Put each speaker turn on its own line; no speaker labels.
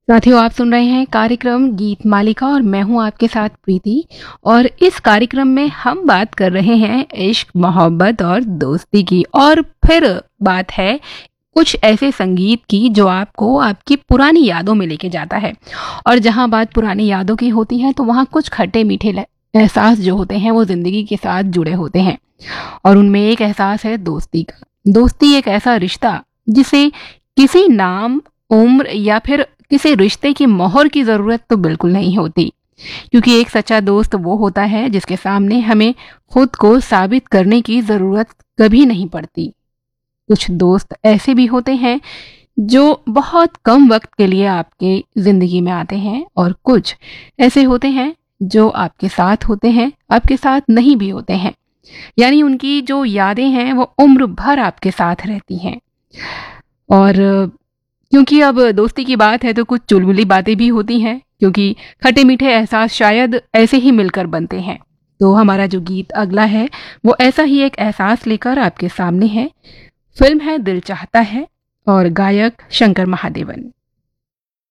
साथियों, आप सुन रहे हैं कार्यक्रम गीत मालिका और मैं हूं आपके साथ प्रीति। और इस कार्यक्रम में हम बात कर रहे हैं इश्क, मोहब्बत और दोस्ती की। और फिर बात है कुछ ऐसे संगीत की जो आपको आपकी पुरानी यादों में लेके जाता है। और जहां बात पुरानी यादों की होती है तो वहां कुछ खट्टे मीठे एहसास जो होते हैं वो जिंदगी के साथ जुड़े होते हैं। और उनमें एक एहसास है दोस्ती का। दोस्ती एक ऐसा रिश्ता जिसे किसी नाम, उम्र या फिर किसी रिश्ते की मोहर की जरूरत तो बिल्कुल नहीं होती, क्योंकि एक सच्चा दोस्त वो होता है जिसके सामने हमें खुद को साबित करने की जरूरत कभी नहीं पड़ती। कुछ दोस्त ऐसे भी होते हैं जो बहुत कम वक्त के लिए आपके जिंदगी में आते हैं, और कुछ ऐसे होते हैं जो आपके साथ होते हैं, आपके साथ नहीं भी होते हैं। यानी उनकी जो यादें हैं वो उम्र भर आपके साथ रहती हैं। और क्योंकि अब दोस्ती की बात है तो कुछ चुलबुली बातें भी होती हैं, क्योंकि खट्टे मीठे एहसास शायद ऐसे ही मिलकर बनते हैं। तो हमारा जो गीत अगला है वो ऐसा ही एक एहसास लेकर आपके सामने है। फिल्म है दिल चाहता है और गायक शंकर महादेवन।